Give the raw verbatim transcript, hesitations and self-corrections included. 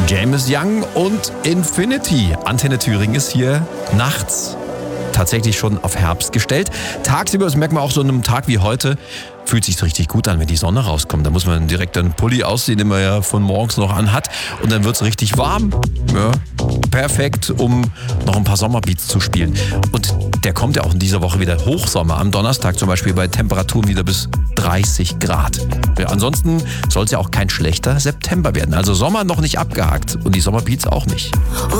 James Young und Infinity. Antenne Thüringen ist hier nachts tatsächlich schon auf Herbst gestellt. Tagsüber, das merkt man auch so an einem Tag wie heute, fühlt sich richtig gut an, wenn die Sonne rauskommt. Da muss man direkt einen Pulli ausziehen, den man ja von morgens noch anhat. Und dann wird es richtig warm. Ja, perfekt, um noch ein paar Sommerbeats zu spielen. Und der kommt ja auch in dieser Woche wieder Hochsommer. Am Donnerstag zum Beispiel bei Temperaturen wieder bis dreißig Grad. Ja, ansonsten soll es ja auch kein schlechter September werden. Also Sommer noch nicht abgehakt und die Sommerbeats auch nicht.